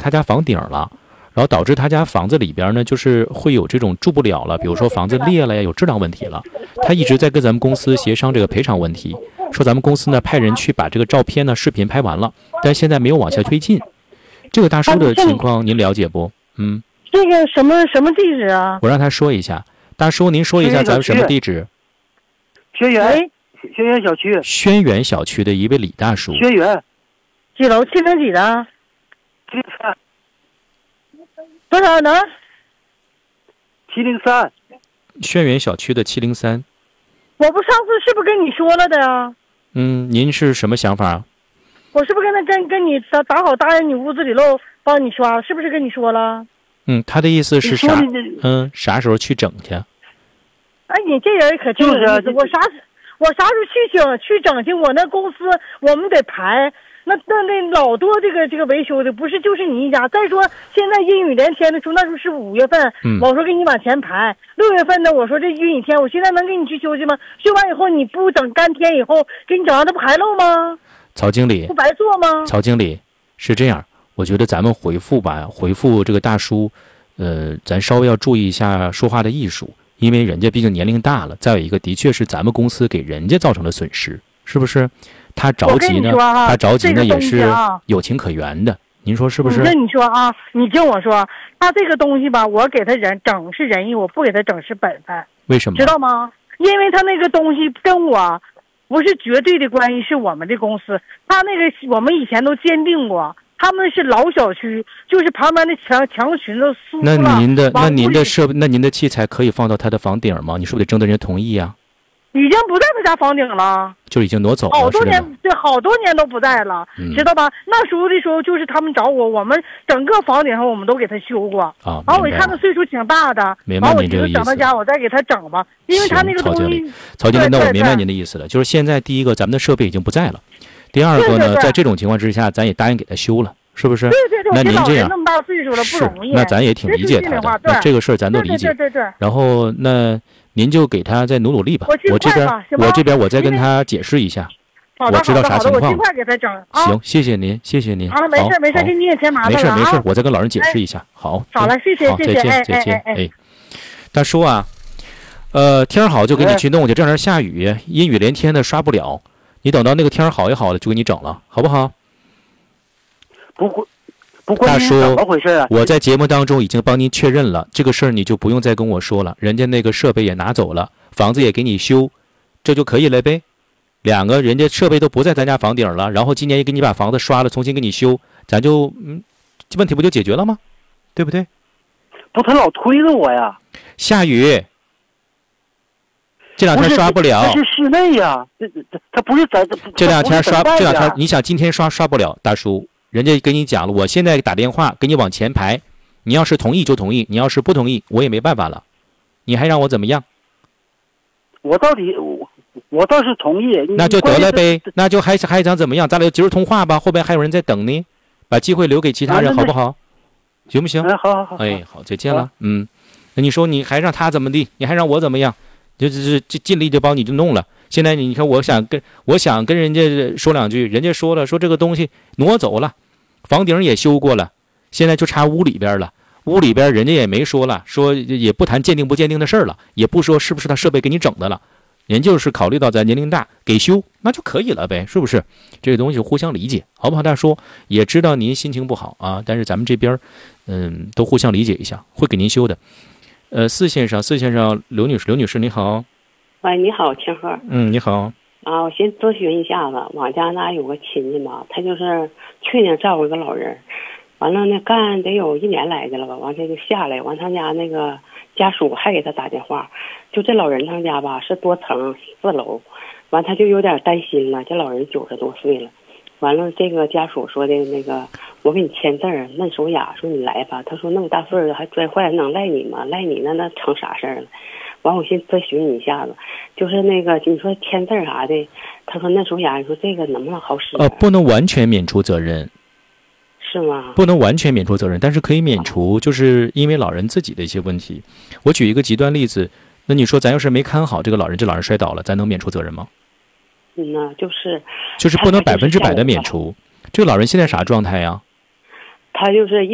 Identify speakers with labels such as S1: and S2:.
S1: 他家房顶了，然后导致他家房子里边呢，就是会有这种住不了了，比如说房子裂了呀，有质量问题了。他一直在跟咱们公司协商这个赔偿问题，说咱们公司呢派人去把这个照片呢、视频拍完了，但现在没有往下推进。这个大叔的情况您了解不？
S2: 这个什么地址啊？
S1: 我让他说一下。大叔，您说一下咱们什么地址？
S3: 轩辕小区。
S1: 轩辕小区的一位李大叔。
S3: 轩辕
S2: 几楼703几的
S3: ？703。
S2: 多少呢
S3: ？703。
S1: 轩辕小区的703。
S2: 我不上次是不是跟你说了的呀？
S1: 您是什么想法？
S2: 我是不是跟你打好答应你屋子里漏帮你刷，是不是跟你说了？
S1: 他的意思是啥？啥时候去整去？
S2: 哎，你这人可真有意思。我啥时候去整去？我那公司我们得排，那老多这个维修的，不是就是你一家。再说现在阴雨连天的时候，那时候是5月份，我说给你往前排。6月份呢，我说这阴雨天，我现在能给你去修去吗？修完以后你不等干天以后给你整上，这不还漏吗？
S1: 曹经理，
S2: 不白做吗？
S1: 曹经理是这样，我觉得咱们回复这个大叔，咱稍微要注意一下说话的艺术，因为人家毕竟年龄大了，再有一个的确是咱们公司给人家造成了损失，是不是？他着急呢，也是有情可原的，您说是不是？
S2: 我跟你说啊，你听我说，他这个东西吧，我给他整是仁义，我不给他整是本分。
S1: 为什么？
S2: 知道吗？因为他那个东西跟我不是绝对的关系，是我们的公司，他那个我们以前都鉴定过，他们是老小区，就是旁边的墙裙子酥了。那您的器材可以放到他的房顶吗？你是不是得征得人家同意啊？
S1: 已
S2: 经不在他家房顶了，
S1: 就已经挪走了，
S2: 好多年都不在了，知道吧？那时候就是他们找我们整个房顶上我们都给他修过
S1: 啊。
S2: 然后我一看他岁数挺大的，
S1: 明白您这个意思。
S2: 然后我就整他家，我再给他整吧，因为他那个东西。
S1: 曹经理，那我明白您的意思了，就是现在第一个咱们的设备已经不在了，第二个呢，在这种情况之下，咱也答应给他修了。是不是？
S2: 对，
S1: 那您这样
S2: 那么大岁数了不容易，
S1: 那咱也挺理解他的。那这个事儿咱都理解。
S2: 对。
S1: 然后那您就给他再努力吧。我这边我再跟他解释一下，我知道啥情况。
S2: 我尽快给他整。
S1: 行，谢谢您。
S2: 好了，没事，给你也添麻烦了。
S1: 没事，我再跟老人解释一下。好
S2: 了，谢谢，
S1: 再见。哎，大叔啊，天好就给你去弄去，这两天下雨，阴雨连天的刷不了，你等到那个天好也好了，就给你整了，好不好？
S3: 不关心怎么回事啊？
S1: 我在节目当中已经帮您确认了，这个事儿你就不用再跟我说了。人家那个设备也拿走了，房子也给你修，这就可以了呗。两个人家设备都不在咱家房顶了，然后今年也给你把房子刷了，重新给你修，咱就问题不就解决了吗？对不对？
S3: 不，他老推着我呀。
S1: 下雨，这两天刷不了。
S3: 这是室内呀，他不是咱
S1: 这两天你想今天刷不了，大叔。人家跟你讲了，我现在打电话给你往前排，你要是同意就同意，你要是不同意，我也没办法了。你还让我怎么样？
S3: 我倒是同意。
S1: 那就得了呗，那就还想怎么样？咱俩就今儿通话吧，后边还有人在等呢，把机会留给其他人，好不好？行不行？
S3: 好。
S1: 哎，好，再见了。那你说你还让他怎么地？你还让我怎么样？就尽力就帮你就弄了。现在你看，我想跟人家说两句，人家说了，说这个东西挪走了。房顶也修过了，现在就差屋里边了。屋里边人家也没说了，说也不谈鉴定不鉴定的事儿了，也不说是不是他设备给你整的了，人就是考虑到咱年龄大给修，那就可以了呗，是不是？这个东西互相理解，好不好？大叔也知道您心情不好啊，但是咱们这边都互相理解一下，会给您修的。四先生，刘女士，你好。
S4: 喂，你好，清河。
S1: 你好。
S4: 啊，我先咨询一下子，我家那有个亲戚嘛，他就是去年照顾一个老人，完了呢干得有1年来的了吧，完这就下来，完他家那个家属还给他打电话，就这老人他家吧是多层4楼，完他就有点担心了，这老人90多岁了，完了这个家属说的那个我给你签字儿嫩手雅，说你来吧，他说那么大岁数还摔坏能赖你吗？赖你那成啥事儿了？完我先咨询你一下子，就是那个你说签字啥的，他说那手雅，你说这个能不能好使？
S1: 不能完全免除责任。
S4: 是吗？
S1: 不能完全免除责任，但是可以免除，就是因为老人自己的一些问题。我举一个极端例子，那你说咱要是没看好这个老人，这老人摔倒了，咱能免除责任吗？
S4: 就是
S1: 不能100%的免除。这个老人现在啥状态呀？
S4: 他就是一